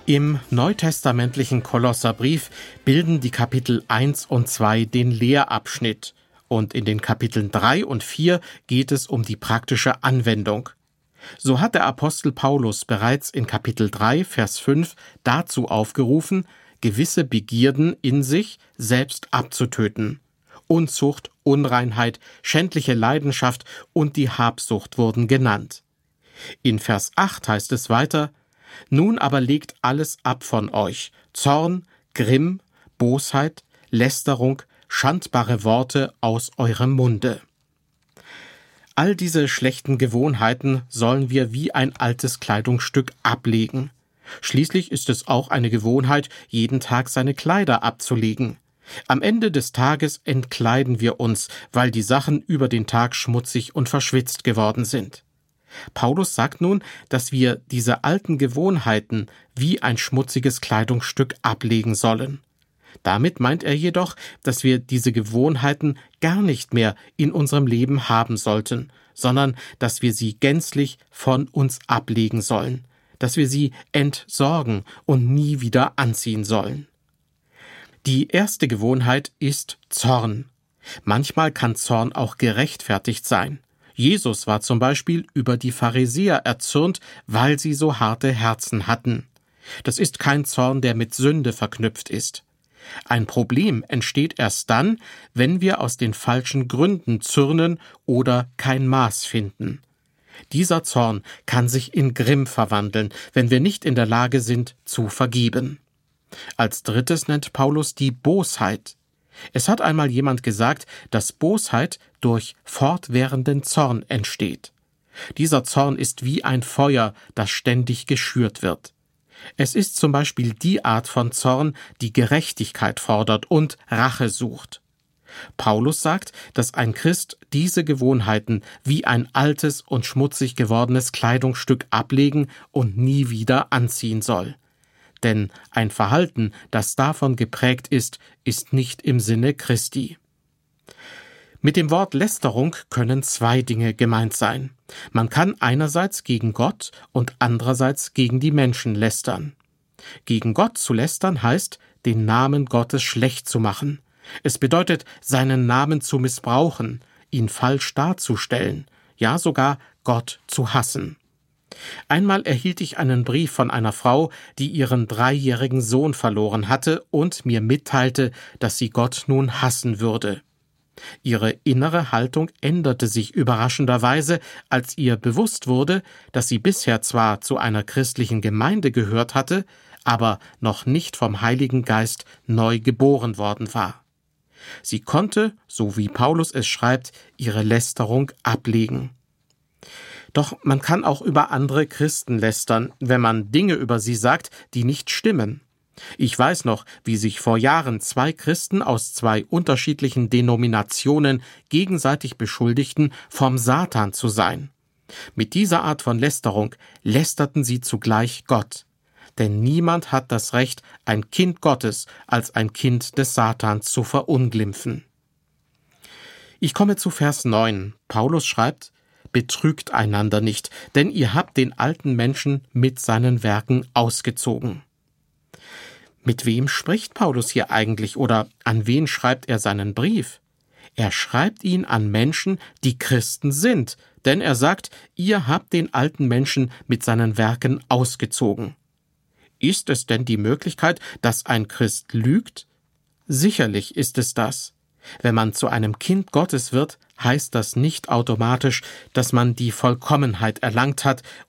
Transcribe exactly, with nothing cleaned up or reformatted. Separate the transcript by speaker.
Speaker 1: Im neutestamentlichen Kolosserbrief bilden die Kapitel eins und zwei den Lehrabschnitt und in den Kapiteln drei und vier geht es um die praktische Anwendung. So hat der Apostel Paulus bereits in Kapitel drei, Vers fünf dazu aufgerufen, gewisse Begierden in sich selbst abzutöten. Unzucht, Unreinheit, schändliche Leidenschaft und die Habsucht wurden genannt. In Vers acht heißt es weiter: Nun aber legt alles ab von euch: Zorn, Grimm, Bosheit, Lästerung, schandbare Worte aus eurem Munde. All diese schlechten Gewohnheiten sollen wir wie ein altes Kleidungsstück ablegen. Schließlich ist es auch eine Gewohnheit, jeden Tag seine Kleider abzulegen. Am Ende des Tages entkleiden wir uns, weil die Sachen über den Tag schmutzig und verschwitzt geworden sind. Paulus sagt nun, dass wir diese alten Gewohnheiten wie ein schmutziges Kleidungsstück ablegen sollen. Damit meint er jedoch, dass wir diese Gewohnheiten gar nicht mehr in unserem Leben haben sollten, sondern dass wir sie gänzlich von uns ablegen sollen, dass wir sie entsorgen und nie wieder anziehen sollen. Die erste Gewohnheit ist Zorn. Manchmal kann Zorn auch gerechtfertigt sein. Jesus war zum Beispiel über die Pharisäer erzürnt, weil sie so harte Herzen hatten. Das ist kein Zorn, der mit Sünde verknüpft ist. Ein Problem entsteht erst dann, wenn wir aus den falschen Gründen zürnen oder kein Maß finden. Dieser Zorn kann sich in Grimm verwandeln, wenn wir nicht in der Lage sind, zu vergeben. Als drittes nennt Paulus die Bosheit. Es hat einmal jemand gesagt, dass Bosheit durch fortwährenden Zorn entsteht. Dieser Zorn ist wie ein Feuer, das ständig geschürt wird. Es ist zum Beispiel die Art von Zorn, die Gerechtigkeit fordert und Rache sucht. Paulus sagt, dass ein Christ diese Gewohnheiten wie ein altes und schmutzig gewordenes Kleidungsstück ablegen und nie wieder anziehen soll. Denn ein Verhalten, das davon geprägt ist, ist nicht im Sinne Christi. Mit dem Wort Lästerung können zwei Dinge gemeint sein. Man kann einerseits gegen Gott und andererseits gegen die Menschen lästern. Gegen Gott zu lästern heißt, den Namen Gottes schlecht zu machen. Es bedeutet, seinen Namen zu missbrauchen, ihn falsch darzustellen, ja sogar Gott zu hassen. Einmal erhielt ich einen Brief von einer Frau, die ihren dreijährigen Sohn verloren hatte und mir mitteilte, dass sie Gott nun hassen würde. Ihre innere Haltung änderte sich überraschenderweise, als ihr bewusst wurde, dass sie bisher zwar zu einer christlichen Gemeinde gehört hatte, aber noch nicht vom Heiligen Geist neu geboren worden war. Sie konnte, so wie Paulus es schreibt, ihre Lästerung ablegen. Doch man kann auch über andere Christen lästern, wenn man Dinge über sie sagt, die nicht stimmen. Ich weiß noch, wie sich vor Jahren zwei Christen aus zwei unterschiedlichen Denominationen gegenseitig beschuldigten, vom Satan zu sein. Mit dieser Art von Lästerung lästerten sie zugleich Gott. Denn niemand hat das Recht, ein Kind Gottes als ein Kind des Satans zu verunglimpfen. Ich komme zu Vers neun. Paulus schreibt: Betrügt einander nicht, denn ihr habt den alten Menschen mit seinen Werken ausgezogen. Mit wem spricht Paulus hier eigentlich oder an wen schreibt er seinen Brief? Er schreibt ihn an Menschen, die Christen sind, denn er sagt, ihr habt den alten Menschen mit seinen Werken ausgezogen. Ist es denn die Möglichkeit, dass ein Christ lügt? Sicherlich ist es das. Wenn man zu einem Kind Gottes wird, heißt das nicht automatisch, dass man die Vollkommenheit erlangt hat